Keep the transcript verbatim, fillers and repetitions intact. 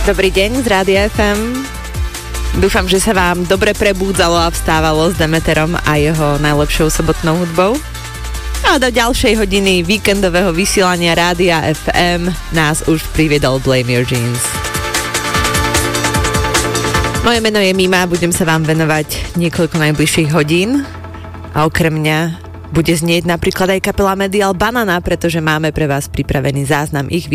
Dobrý deň z Rádia ef em. Dúfam, že sa vám dobre prebúdzalo a vstávalo s Demeterom a jeho najlepšou sobotnou hudbou. A do ďalšej hodiny víkendového vysielania Rádia ef em nás už priviedol Blame Your Jeans. Moje meno je Mima, budem sa vám venovať niekoľko najbližších hodín a okrem mňa bude znieť napríklad aj kapela Medial Banana, pretože máme pre vás pripravený záznam ich